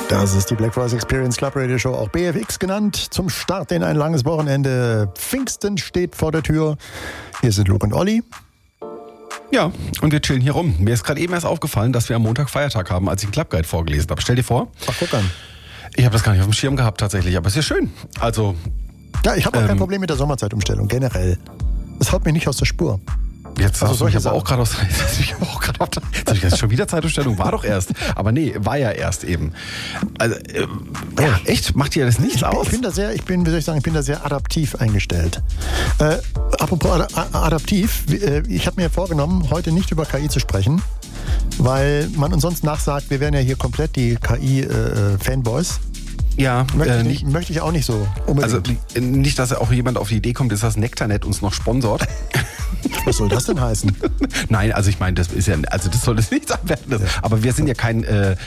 Das ist die Black Forest Experience Club Radio Show, auch BFX genannt, zum Start in ein langes Wochenende. Pfingsten steht vor der Tür. Hier sind Luke und Olli. Ja, und wir chillen hier rum. Mir ist gerade eben erst aufgefallen, dass wir am Montag Feiertag haben, als ich den Club Guide vorgelesen habe. Stell dir vor. Ach, guck an. Ich habe das gar nicht auf dem Schirm gehabt tatsächlich, aber es ist ja schön. Also. Ja, ich habe auch kein Problem mit der Sommerzeitumstellung, generell. Es haut mich nicht aus der Spur. Jetzt hast du mich aber auch gerade aus. Jetzt habe ich schon wieder Zeitumstellung, war doch erst. Aber nee, war ja erst eben. Also, ja, echt? Macht dir das nichts aus? Ich bin da sehr adaptiv eingestellt. Apropos adaptiv, ich habe mir vorgenommen, heute nicht über KI zu sprechen, weil man uns sonst nachsagt, wir wären ja hier komplett die KI-Fanboys. Ja, möchte ich auch nicht so unbedingt. Also nicht, dass auch jemand auf die Idee kommt, dass das Nektarnet uns noch sponsort. Was soll das denn heißen? Nein, also ich meine, das ist ja, also das soll es nicht sein werden. Aber wir sind ja kein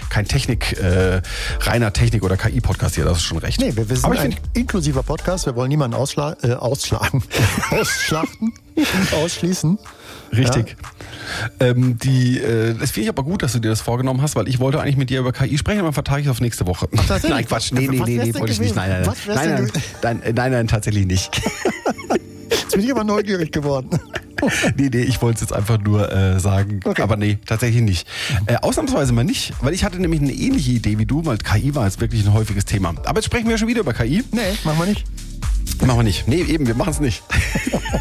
reiner Technik- oder KI-Podcast hier, das ist schon recht. Nee, wir sind ein inklusiver Podcast, wir wollen niemanden ausschlachten, ausschließen. Richtig. Ja. Das finde ich aber gut, dass du dir das vorgenommen hast, weil ich wollte eigentlich mit dir über KI sprechen, aber vertage ich auf nächste Woche. Ach, nein, Quatsch. Nee, wollte ich nicht. Nein, tatsächlich nicht. Jetzt bin ich aber neugierig geworden. Nee, ich wollte es jetzt einfach nur sagen. Okay. Aber nee, tatsächlich nicht. Ausnahmsweise mal nicht, weil ich hatte nämlich eine ähnliche Idee wie du, weil KI war jetzt wirklich ein häufiges Thema. Aber jetzt sprechen wir schon wieder über KI. Nee, machen wir nicht. Machen wir nicht. Nee, eben, wir machen es nicht.